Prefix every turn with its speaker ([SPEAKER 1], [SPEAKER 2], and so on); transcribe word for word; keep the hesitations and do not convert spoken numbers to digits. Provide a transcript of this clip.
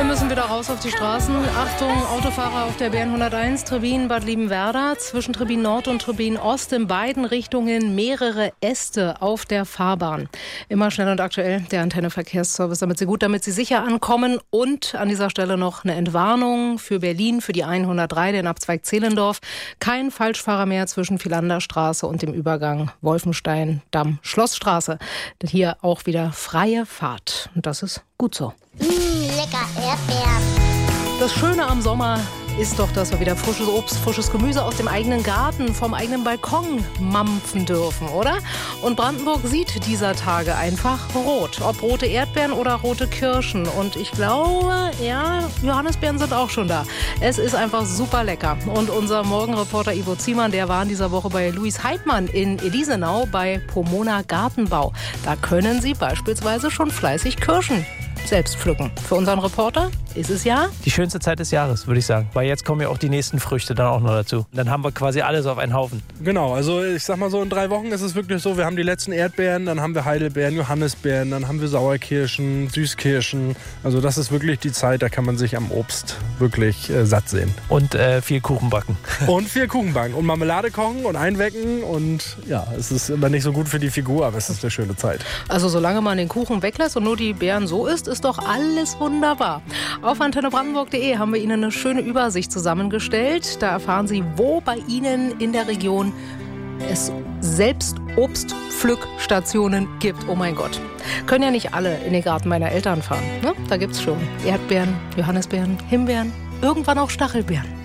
[SPEAKER 1] müssen wieder raus auf die Straßen. Achtung, Autofahrer auf der B N hunderteins, Trebin, Bad Liebenwerda. Zwischen Trebin Nord und Trebin Ost in beiden Richtungen mehrere Äste auf der Fahrbahn. Immer schnell und aktuell der Antenne Verkehrsservice, damit Sie gut, damit Sie sicher ankommen. Und an dieser Stelle noch eine Entwarnung für Berlin, für die hundertdrei, den Abzweig Zehlendorf. Kein Falschfahrer mehr zwischen Philanderstraße und dem Übergang Wolfenstein-Damm-Schlossstraße. Denn hier auch wieder freie Fahrt. Und das ist gut so.
[SPEAKER 2] Mmh, lecker Erdbeeren.
[SPEAKER 1] Das Schöne am Sommer ist doch, dass wir wieder frisches Obst, frisches Gemüse aus dem eigenen Garten, vom eigenen Balkon mampfen dürfen, oder? Und Brandenburg sieht dieser Tage einfach rot. Ob rote Erdbeeren oder rote Kirschen. Und ich glaube, ja, Johannisbeeren sind auch schon da. Es ist einfach super lecker. Und unser Morgenreporter Ivo Ziemann, der war in dieser Woche bei Luis Heidmann in Elisenau bei Pomona Gartenbau. Da können Sie beispielsweise schon fleißig Kirschen selbst pflücken. Für unseren Reporter ist es ja
[SPEAKER 3] die schönste Zeit des Jahres, würde ich sagen. Weil jetzt kommen ja auch die nächsten Früchte dann auch noch dazu. Dann haben wir quasi alles auf einen Haufen.
[SPEAKER 4] Genau, also ich sag mal so, in drei Wochen ist es wirklich so, wir haben die letzten Erdbeeren, dann haben wir Heidelbeeren, Johannisbeeren, dann haben wir Sauerkirschen, Süßkirschen. Also das ist wirklich die Zeit, da kann man sich am Obst wirklich äh, satt sehen.
[SPEAKER 3] Und äh, viel Kuchen backen.
[SPEAKER 4] Und viel Kuchen backen und Marmelade kochen und einwecken. Und ja, es ist immer nicht so gut für die Figur, aber es ist eine schöne Zeit.
[SPEAKER 1] Also solange man den Kuchen weglässt und nur die Beeren so isst, ist doch alles wunderbar. Auf antenne brandenburg punkt de haben wir Ihnen eine schöne Übersicht zusammengestellt. Da erfahren Sie, wo bei Ihnen in der Region es selbst Obstpflückstationen gibt. Oh mein Gott. Können ja nicht alle in den Garten meiner Eltern fahren. Ne? Da gibt es schon Erdbeeren, Johannisbeeren, Himbeeren, irgendwann auch Stachelbeeren.